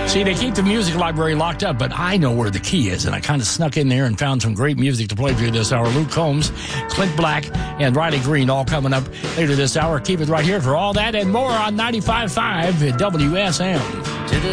See, they keep the music library locked up, but I know where the key is, and I kind of snuck in there and found some great music to play for you this hour. Luke Combs, Clint Black, and Riley Green all coming up later this hour. Keep it right here for all that and more on 95.5 WSM.